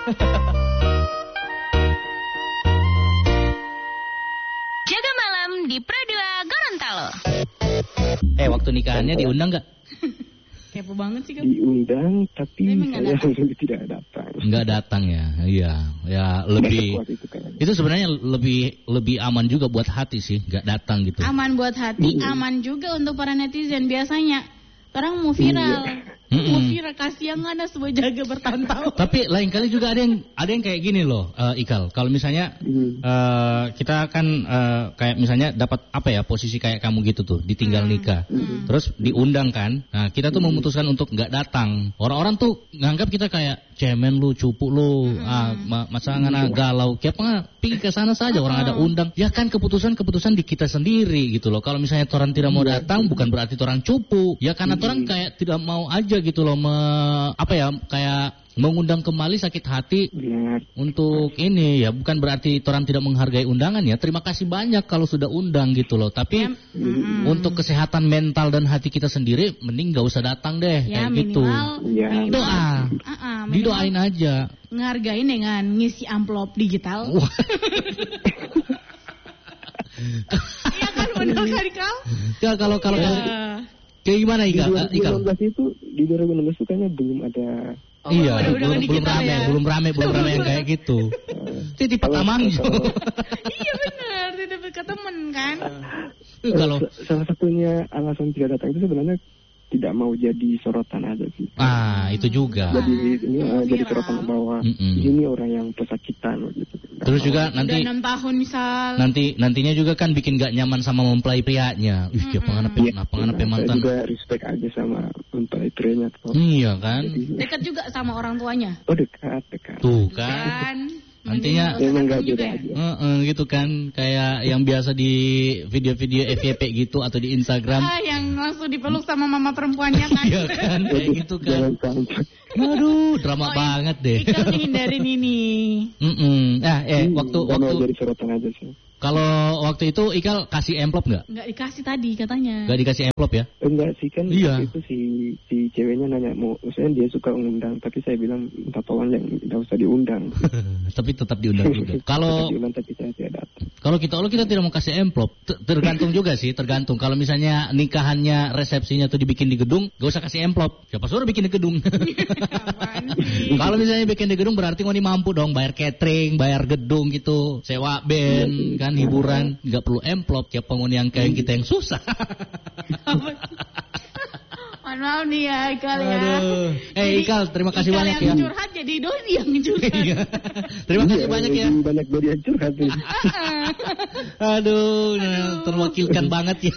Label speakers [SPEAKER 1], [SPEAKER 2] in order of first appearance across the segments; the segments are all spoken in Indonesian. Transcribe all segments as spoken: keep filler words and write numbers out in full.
[SPEAKER 1] Jaga malam di Pro dua Gorontalo.
[SPEAKER 2] Eh, waktu nikahannya diundang nggak?
[SPEAKER 3] Kepo banget sih kan.
[SPEAKER 4] Diundang tapi saya langsung tidak datang.
[SPEAKER 2] Nggak datang ya, iya, ya lebih. Itu, itu sebenarnya lebih lebih aman juga buat hati sih, nggak datang gitu.
[SPEAKER 3] Aman buat hati, hmm. aman juga untuk para netizen biasanya. Orang mau viral, iya. mau viral kasihan ada sebuah jaga bertahun-tahun.
[SPEAKER 2] Tapi lain kali juga ada yang ada yang kayak gini loh, uh, Ikal. Kalau misalnya hmm. uh, kita kan uh, kayak misalnya dapat apa ya posisi kayak kamu gitu tuh, ditinggal nikah, hmm. terus diundang kan. Nah kita tuh memutuskan untuk nggak datang. Orang-orang tuh nganggap kita kayak cemen lu, cupu lu, hmm. ah, masa ngana galau. Siapa pergi ke sana saja, orang ada undang. Ya kan keputusan-keputusan di kita sendiri gitu loh. Kalau misalnya orang tidak mau datang, bukan berarti orang cupu. Ya karena orang kayak tidak mau aja gitu loh, me, apa ya, kayak mengundang kembali sakit hati ya. Untuk ini ya, bukan berarti orang tidak menghargai undangan ya. Terima kasih banyak kalau sudah undang gitu loh. Tapi ya, mm, untuk kesehatan mental dan hati kita sendiri, mending gak usah datang deh
[SPEAKER 3] ya,
[SPEAKER 2] kayak
[SPEAKER 3] minimal,
[SPEAKER 2] gitu.
[SPEAKER 3] Ya.
[SPEAKER 2] Doa,
[SPEAKER 3] uh, uh,
[SPEAKER 2] didoain aja.
[SPEAKER 3] Ngehargain dengan ngisi amplop digital. Iya kan benar kali kau?
[SPEAKER 2] Ya kalau kalau
[SPEAKER 3] ya.
[SPEAKER 2] Kayak gimana Ikal?
[SPEAKER 4] Di dua ribu enam belas itu, di dua ribu enam belas itu kayaknya belum ada.
[SPEAKER 3] Oh,
[SPEAKER 2] iya,
[SPEAKER 3] belum,
[SPEAKER 2] belum, belum rame,
[SPEAKER 3] ya?
[SPEAKER 2] belum rame, belum rame yang kayak gitu. Itu di Petamangjo.
[SPEAKER 3] Iya benar, tidak dekat temen kan.
[SPEAKER 4] Uh, kalau salah satunya alasan tidak datang itu sebenarnya tidak mau jadi sorotan aja sih.
[SPEAKER 2] Ah, itu juga.
[SPEAKER 4] Jadi ini uh, jadi sorotan bahwa
[SPEAKER 2] Mm-mm.
[SPEAKER 4] ini orang yang pesakitan gitu.
[SPEAKER 2] Terus juga nanti
[SPEAKER 3] udah enam tahun misal.
[SPEAKER 2] Nanti nantinya juga kan bikin gak nyaman sama mempelai prianya. Ih, dia pengen apa
[SPEAKER 4] ya,
[SPEAKER 2] pengen apa mantan.
[SPEAKER 4] Saya juga respect aja sama mempelai prianya.
[SPEAKER 2] Iya kan?
[SPEAKER 3] Dekat juga sama orang tuanya.
[SPEAKER 4] Oh, dekat, dekat.
[SPEAKER 2] Tuh kan. Nantinya
[SPEAKER 4] memang gak beda
[SPEAKER 2] ya? aja. Uh-uh, gitu kan, kayak yang biasa di video-video F Y P gitu atau di Instagram.
[SPEAKER 3] Ah, yang langsung dipeluk sama mama perempuannya kan.
[SPEAKER 2] Iya kan, kayak gitu kan. Aduh, drama oh, banget deh.
[SPEAKER 3] Ikal hindarin ini.
[SPEAKER 2] Mm-mm. Nah, eh waktu
[SPEAKER 4] Gak
[SPEAKER 2] waktu
[SPEAKER 4] mau jadi sorotan aja sih.
[SPEAKER 2] Kalau waktu itu Ikal kasih amplop nggak?
[SPEAKER 3] Nggak dikasih tadi katanya.
[SPEAKER 2] Nggak dikasih amplop ya?
[SPEAKER 4] Enggak sih kan.
[SPEAKER 2] Iya.
[SPEAKER 4] Itu si si ceweknya nanya mau, maksudnya dia suka mengundang, tapi saya bilang minta tolong yang nggak usah diundang.
[SPEAKER 2] Tapi tetap diundang juga. Kalau
[SPEAKER 4] tapi saya tidak datang.
[SPEAKER 2] Kalau kita kalau kita tidak mau kasih amplop, tergantung juga sih, tergantung. Kalau misalnya nikahannya resepsinya tuh dibikin di gedung, gak usah kasih amplop. Siapa suruh bikin di gedung? Kalau misalnya bikin di gedung berarti ngoni mampu dong bayar catering, bayar gedung gitu, sewa band, kan hiburan, nggak perlu amplop. Siapa ngoni yang kayak kita yang susah.
[SPEAKER 3] Mohon maaf nih ya Ikal ya.
[SPEAKER 2] Aduh. Eh Ikal, terima kasih
[SPEAKER 3] Ikal
[SPEAKER 2] banyak
[SPEAKER 3] yang
[SPEAKER 2] ya.
[SPEAKER 3] Ikal yang curhat jadi Dodi yang curhat.
[SPEAKER 2] Terima kasih iya, banyak ya.
[SPEAKER 4] Banyak Dodi yang curhat.
[SPEAKER 2] Aduh, Aduh, terwakilkan banget ya.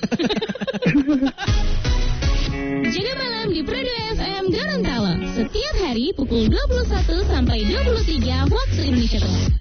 [SPEAKER 1] Jaga malam di Pro dua F M Gorontalo. Setiap hari pukul dua puluh satu sampai dua puluh tiga waktu Indonesia Tengah.